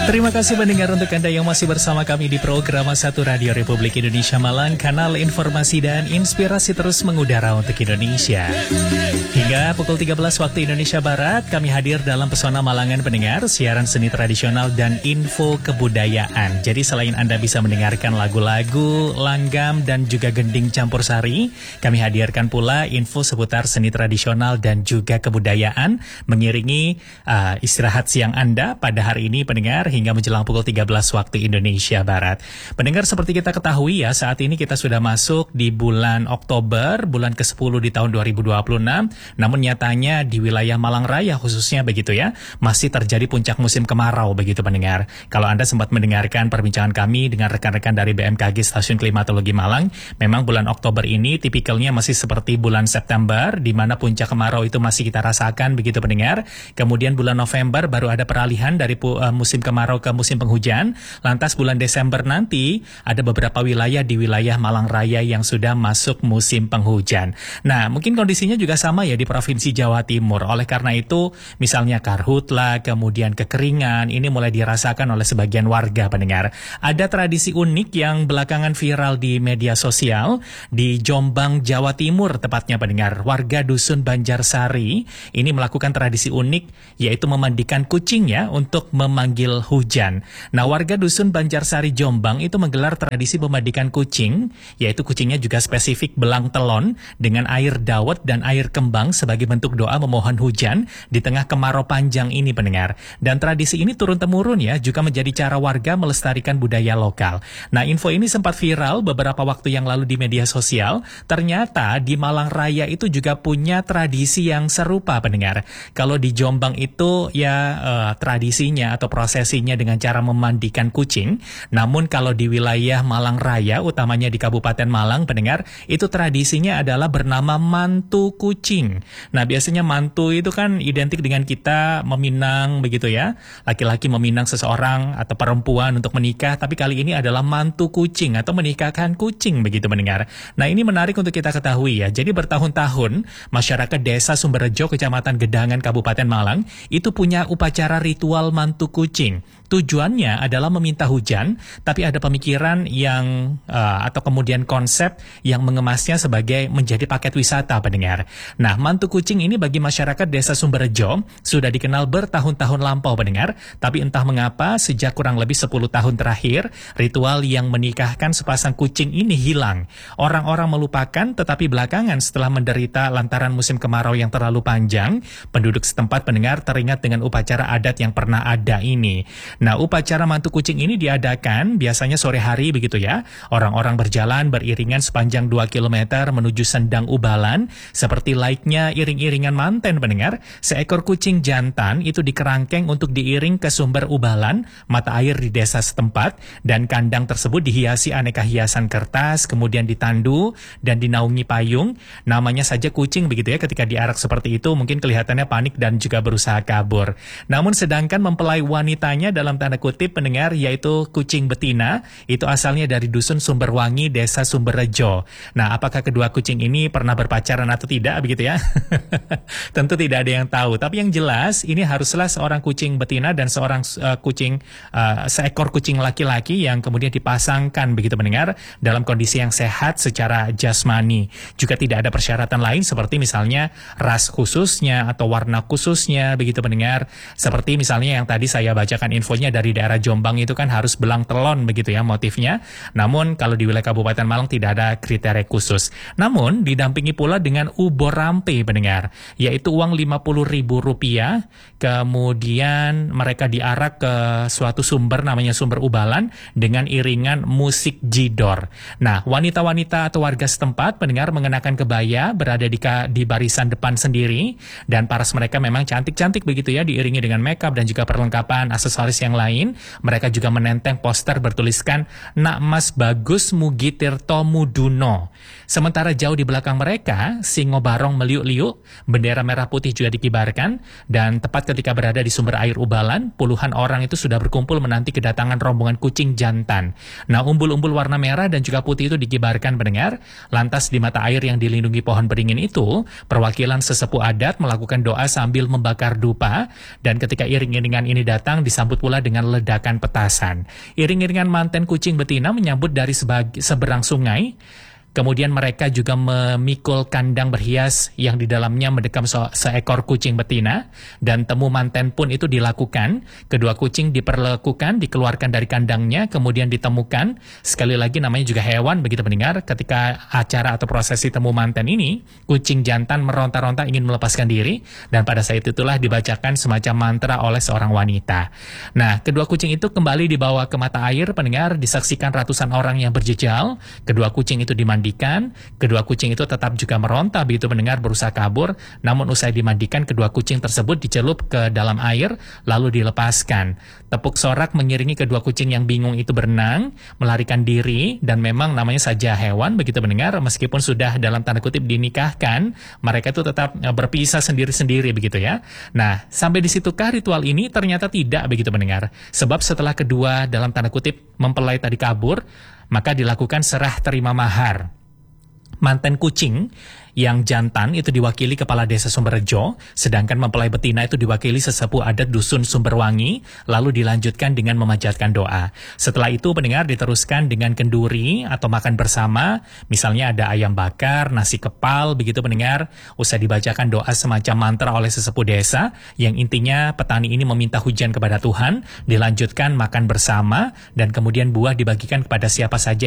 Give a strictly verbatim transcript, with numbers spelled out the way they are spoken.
Terima kasih pendengar untuk Anda yang masih bersama kami di program satu Radio Republik Indonesia Malang, kanal informasi dan inspirasi terus mengudara untuk Indonesia. Hingga pukul tiga belas waktu Indonesia Barat, kami hadir dalam Pesona Malangan pendengar, siaran seni tradisional dan info kebudayaan. Jadi selain Anda bisa mendengarkan lagu-lagu, langgam, dan juga gending campur sari, kami hadirkan pula info seputar seni tradisional dan juga kebudayaan, mengiringi uh, istirahat siang Anda pada hari ini pendengar, hingga menjelang pukul tiga belas waktu Indonesia Barat. Pendengar, seperti kita ketahui ya, saat ini kita sudah masuk di bulan Oktober, bulan kesepuluh di tahun dua ribu dua puluh enam. Namun nyatanya di wilayah Malang Raya khususnya begitu ya, masih terjadi puncak musim kemarau begitu pendengar. Kalau Anda sempat mendengarkan perbincangan kami dengan rekan-rekan dari B M K G Stasiun Klimatologi Malang, memang bulan Oktober ini tipikalnya masih seperti bulan September, di mana puncak kemarau itu masih kita rasakan begitu pendengar. Kemudian bulan November baru ada peralihan dari uh, musim kemarau ke musim penghujan. Lantas bulan Desember nanti ada beberapa wilayah di wilayah Malang Raya yang sudah masuk musim penghujan. Nah, mungkin kondisinya juga sama ya di Provinsi Jawa Timur. Oleh karena itu, misalnya karhutla, kemudian kekeringan, ini mulai dirasakan oleh sebagian warga pendengar. Ada tradisi unik yang belakangan viral di media sosial di Jombang, Jawa Timur tepatnya pendengar. Warga Dusun Banjarsari ini melakukan tradisi unik, yaitu memandikan kucing ya untuk memanggil hujan. Nah, warga Dusun Banjarsari Jombang itu menggelar tradisi memandikan kucing, yaitu kucingnya juga spesifik belang telon dengan air dawet dan air kembang sebagai bentuk doa memohon hujan di tengah kemarau panjang ini pendengar. Dan tradisi ini turun-temurun ya, juga menjadi cara warga melestarikan budaya lokal. Nah, info ini sempat viral beberapa waktu yang lalu di media sosial. Ternyata di Malang Raya itu juga punya tradisi yang serupa pendengar. Kalau di Jombang itu ya uh, tradisinya atau prosesinya dengan cara memandikan kucing. Namun kalau di wilayah Malang Raya, utamanya di Kabupaten Malang pendengar, itu tradisinya adalah bernama mantu kucing. Nah, biasanya mantu itu kan identik dengan kita meminang begitu ya. Laki-laki meminang seseorang atau perempuan untuk menikah, tapi kali ini adalah mantu kucing atau menikahkan kucing begitu mendengar. Nah, ini menarik untuk kita ketahui ya. Jadi bertahun-tahun masyarakat Desa Sumberrejo, Kecamatan Gedangan, Kabupaten Malang itu punya upacara ritual mantu kucing. Tujuannya adalah meminta hujan, tapi ada pemikiran yang uh, atau kemudian konsep yang mengemasnya sebagai menjadi paket wisata pendengar. Nah, mantu kucing ini bagi masyarakat Desa Sumberrejo sudah dikenal bertahun-tahun lampau pendengar, tapi entah mengapa sejak kurang lebih sepuluh tahun terakhir, ritual yang menikahkan sepasang kucing ini hilang. Orang-orang melupakan, tetapi belakangan setelah menderita lantaran musim kemarau yang terlalu panjang, penduduk setempat pendengar teringat dengan upacara adat yang pernah ada ini. Nah, upacara mantu kucing ini diadakan biasanya sore hari begitu ya. Orang-orang berjalan beriringan sepanjang dua kilometer menuju Sendang Ubalan. Seperti laiknya iring-iringan manten pendengar, seekor kucing jantan itu dikerangkeng untuk diiring ke sumber ubalan, mata air di desa setempat, dan kandang tersebut dihiasi aneka hiasan kertas, kemudian ditandu dan dinaungi payung. Namanya saja kucing begitu ya, ketika diarak seperti itu mungkin kelihatannya panik dan juga berusaha kabur. Namun sedangkan mempelai wanitanya dalam tanda kutip pendengar, yaitu kucing betina, itu asalnya dari Dusun Sumberwangi, Desa Sumberrejo. Nah, apakah kedua kucing ini pernah berpacaran atau tidak begitu ya? Tentu tidak ada yang tahu. Tapi yang jelas ini haruslah seorang kucing betina dan seorang uh, kucing uh, seekor kucing laki-laki yang kemudian dipasangkan begitu mendengar dalam kondisi yang sehat secara jasmani. Juga tidak ada persyaratan lain seperti misalnya ras khususnya atau warna khususnya begitu mendengar. Seperti misalnya yang tadi saya bacakan infonya dari daerah Jombang itu kan harus belang telon begitu ya motifnya. Namun kalau di wilayah Kabupaten Malang tidak ada kriteria khusus. Namun didampingi pula dengan ubor rampe pendengar, yaitu uang lima puluh ribu rupiah. Kemudian mereka diarak ke suatu sumber namanya sumber ubalan dengan iringan musik jidor. Nah, wanita-wanita atau warga setempat pendengar mengenakan kebaya, berada di, di barisan depan sendiri, dan paras mereka memang cantik-cantik begitu ya, diiringi dengan makeup dan juga perlengkapan aksesoris yang lain. Mereka juga menenteng poster bertuliskan Nak Mas Bagus Mugi Tirto Muduno. Sementara jauh di belakang mereka, singo barong meliuk-liuk, bendera merah putih juga dikibarkan, dan tepat ketika berada di sumber air ubalan, puluhan orang itu sudah berkumpul menanti kedatangan rombongan kucing jantan. Nah, umbul-umbul warna merah dan juga putih itu dikibarkan pendengar. Lantas di mata air yang dilindungi pohon beringin itu, perwakilan sesepuh adat melakukan doa sambil membakar dupa, dan ketika iring-iringan ini datang disambut pula pula dengan ledakan petasan. Iring-iringan manten kucing betina menyambut dari sebag- seberang sungai. Kemudian mereka juga memikul kandang berhias yang di dalamnya mendekam se- seekor kucing betina, dan temu manten pun itu dilakukan. Kedua kucing diperlakukan, dikeluarkan dari kandangnya, kemudian ditemukan. Sekali lagi namanya juga hewan, begitu mendengar. Ketika acara atau prosesi temu manten ini, kucing jantan meronta-ronta ingin melepaskan diri, dan pada saat itulah dibacakan semacam mantra oleh seorang wanita. Nah, kedua kucing itu kembali dibawa ke mata air, pendengar, disaksikan ratusan orang yang berjejal. Kedua kucing itu dimandikan. Kedua kucing itu tetap juga meronta begitu mendengar, berusaha kabur. Namun usai dimandikan, kedua kucing tersebut dicelup ke dalam air lalu dilepaskan. Tepuk sorak mengiringi kedua kucing yang bingung itu berenang, melarikan diri, dan memang namanya saja hewan begitu mendengar, meskipun sudah dalam tanda kutip dinikahkan, mereka itu tetap berpisah sendiri-sendiri begitu ya. Nah, sampai di situkah ritual ini? Ternyata tidak begitu mendengar. Sebab setelah kedua dalam tanda kutip mempelai tadi kabur, maka dilakukan serah terima mahar. Manten kucing yang jantan itu diwakili Kepala Desa Sumberjo, sedangkan mempelai betina itu diwakili sesepuh adat Dusun Sumberwangi, lalu dilanjutkan dengan memanjatkan doa. Setelah itu pendengar diteruskan dengan kenduri atau makan bersama, misalnya ada ayam bakar, nasi kepal, begitu pendengar, usai dibacakan doa semacam mantra oleh sesepuh desa, yang intinya petani ini meminta hujan kepada Tuhan, dilanjutkan makan bersama, dan kemudian buah dibagikan kepada siapa saja